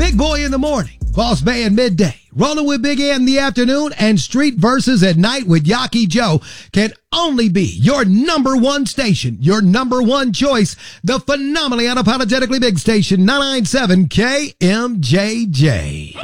Big Boy in the morning, Boss Man midday, Rolling with Big Ant in the afternoon, and Street Versus at night with Yaki Joe can only be your number one station, your number one choice, the phenomenally unapologetically big station, 997 KMJJ.